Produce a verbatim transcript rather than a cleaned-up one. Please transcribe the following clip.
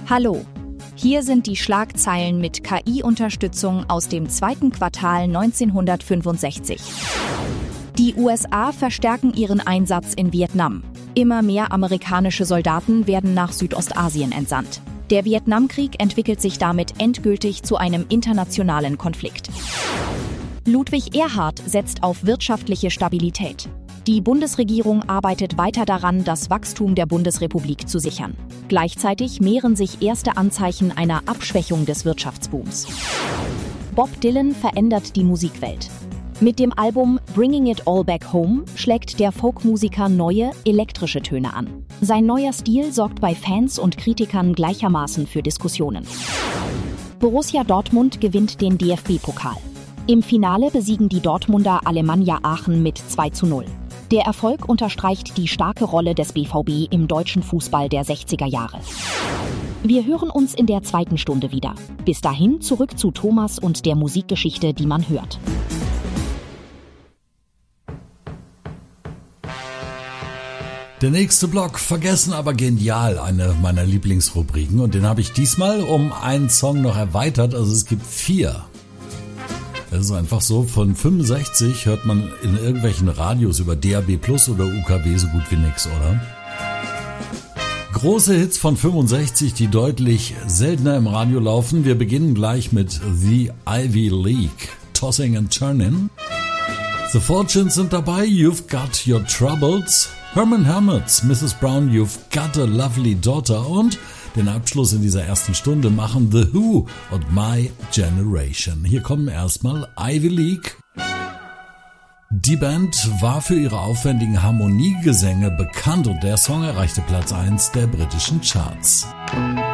Hallo, hier sind die Schlagzeilen mit K I-Unterstützung aus dem zweiten Quartal neunzehnhundertfünfundsechzig. Die U S A verstärken ihren Einsatz in Vietnam. Immer mehr amerikanische Soldaten werden nach Südostasien entsandt. Der Vietnamkrieg entwickelt sich damit endgültig zu einem internationalen Konflikt. Ludwig Erhard setzt auf wirtschaftliche Stabilität. Die Bundesregierung arbeitet weiter daran, das Wachstum der Bundesrepublik zu sichern. Gleichzeitig mehren sich erste Anzeichen einer Abschwächung des Wirtschaftsbooms. Bob Dylan verändert die Musikwelt. Mit dem Album Bringing It All Back Home schlägt der Folkmusiker neue, elektrische Töne an. Sein neuer Stil sorgt bei Fans und Kritikern gleichermaßen für Diskussionen. Borussia Dortmund gewinnt den D F B-Pokal. Im Finale besiegen die Dortmunder Alemannia Aachen mit zwei zu null. Der Erfolg unterstreicht die starke Rolle des B V B im deutschen Fußball der sechziger Jahre. Wir hören uns in der zweiten Stunde wieder. Bis dahin zurück zu Thomas und der Musikgeschichte, die man hört. Der nächste Block, vergessen aber genial, eine meiner Lieblingsrubriken. Und den habe ich diesmal um einen Song noch erweitert, also es gibt vier. Es ist einfach so, von fünfundsechzig hört man in irgendwelchen Radios über D A B Plus oder U K W so gut wie nix, oder? Große Hits von fünfundsechzig, die deutlich seltener im Radio laufen. Wir beginnen gleich mit The Ivy League, Tossing and Turning. The Fortunes sind dabei, You've Got Your Troubles. Herman Hermits, Missus Brown, You've Got a Lovely Daughter. Und den Abschluss in dieser ersten Stunde machen The Who und My Generation. Hier kommen erstmal Ivy League. Die Band war für ihre aufwendigen Harmoniegesänge bekannt und der Song erreichte Platz eins der britischen Charts.